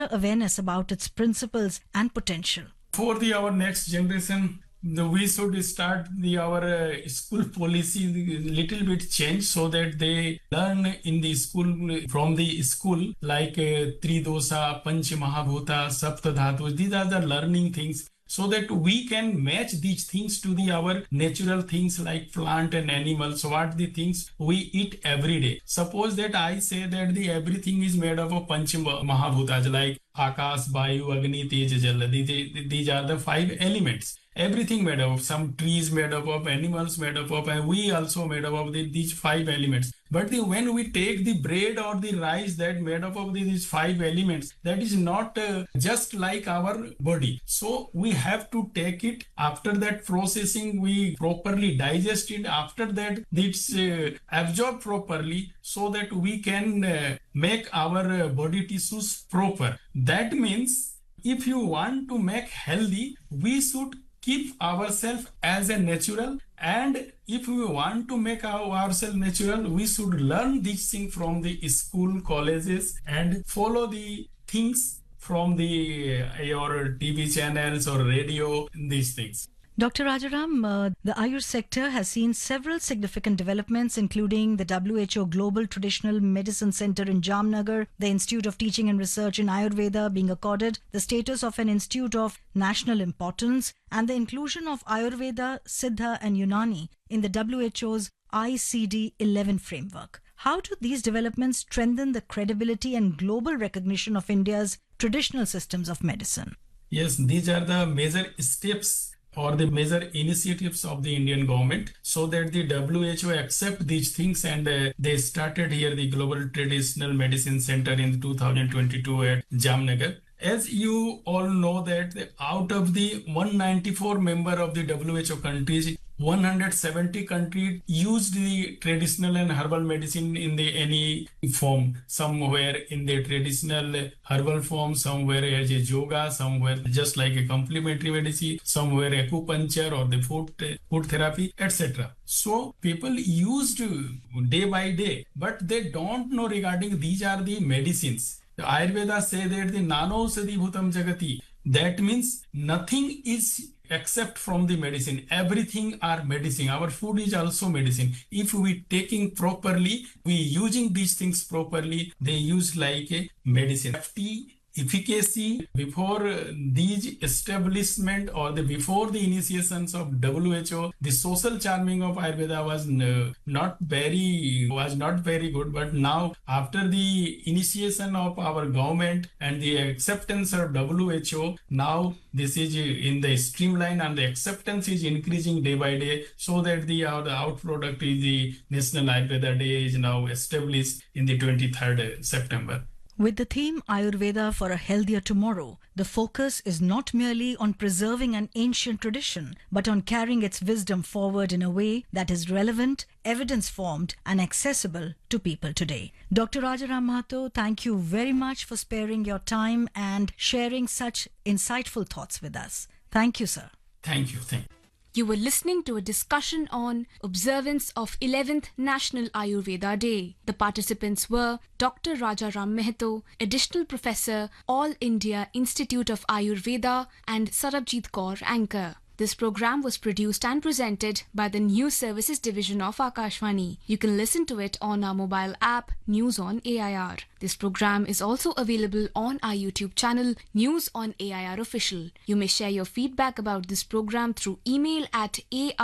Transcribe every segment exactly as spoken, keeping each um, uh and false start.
awareness about its principles and potential? For the our next generation, the, we should start the our uh, school policy little bit change so that they learn in the school from the school like uh, Tridosa, Panch Mahabhuta, Sapta Dhatus. These are the learning things, so that we can match these things to the our natural things like plant and animals, what the things we eat every day. Suppose that I say that the everything is made up of Panch Mahabhutas like Akash, Vayu, Agni, Tej, Jal. These, these are the five elements. Everything made up of, some trees made up of, animals made up of, and we also made up of the, these five elements. But the, when we take the bread or the rice that made up of the, these five elements, that is not uh, just like our body. So we have to take it. After that processing, we properly digest it. After that, it's uh, absorbed properly so that we can uh, make our uh, body tissues proper. That means if you want to make healthy, we should keep ourselves as a natural, and if we want to make our, ourselves natural, we should learn these things from the school, colleges, and follow the things from the uh, your T V channels or radio, these things. Doctor Rajaram, uh, the Ayur sector has seen several significant developments, including the W H O Global Traditional Medicine Center in Jamnagar, the Institute of Teaching and Research in Ayurveda being accorded the status of an institute of national importance, and the inclusion of Ayurveda, Siddha and Unani in the W H O's I C D eleven framework. How do these developments strengthen the credibility and global recognition of India's traditional systems of medicine? Yes, these are the major steps or the major initiatives of the Indian government, so that the W H O accept these things, and uh, they started here the Global Traditional Medicine Center in two thousand twenty-two at Jamnagar. As you all know that out of the one hundred ninety-four member of the W H O countries, one hundred seventy countries used the traditional and herbal medicine in the any form, somewhere in the traditional herbal form, somewhere as a yoga, somewhere just like a complementary medicine, somewhere acupuncture or the food, food therapy, et cetera. So people used day by day, but they don't know regarding these are the medicines. The Ayurveda say that the nano sadi bhutam jagati. That means nothing is except from the medicine. Everything are medicine. Our food is also medicine. If we taking properly, we using these things properly, they use like a medicine. Safety, efficacy before these establishment or the before the initiations of W H O, the social charming of Ayurveda was uh, not very was not very good. But now after the initiation of our government and the acceptance of W H O, now this is in the streamline and the acceptance is increasing day by day, so that the uh, the out product is the National Ayurveda Day is now established in the twenty-third September. With the theme Ayurveda for a Healthier Tomorrow, the focus is not merely on preserving an ancient tradition, but on carrying its wisdom forward in a way that is relevant, evidence-formed and accessible to people today. Doctor Rajaram Mahato, thank you very much for sparing your time and sharing such insightful thoughts with us. Thank you, sir. Thank you. Thank you. You were listening to a discussion on observance of eleventh National Ayurveda Day. The participants were Doctor Rajaram Mahato, Additional Professor, All India Institute of Ayurveda, and Sarabjit Kaur, Anchor. This program was produced and presented by the News Services Division of Akashvani. You can listen to it on our mobile app, News on A I R. This program is also available on our YouTube channel, News on A I R Official. You may share your feedback about this program through email at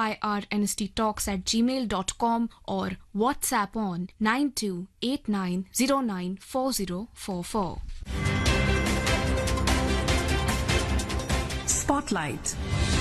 airnsttalks at gmail dot com or WhatsApp on nine two eight nine zero nine four zero four four. Spotlight.